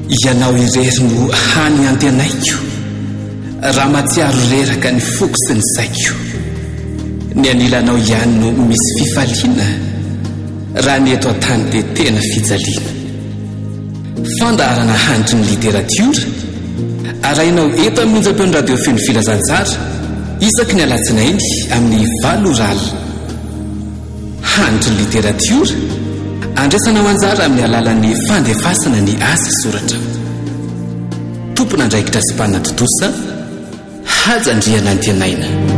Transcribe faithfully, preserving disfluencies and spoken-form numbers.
ianao irery no hany antenaiko raha matsiaro reraka ny foko sy ny saiko ny anilanao ihany no misy fifaliana raha ny eto an-tany dia tena fijaliana fandaharana handry ny literatiora arahinao eto amin'ny onjam-peon'ny radio feno filazantsara isaky ny alatsinainy amin'ny valo raly handry ny literatiora andraisana ho anjara amin'ny alalan'ny fandefasana ny asa soratra tompona andraikitra sy mpanina totosa hajandriana ny tenaina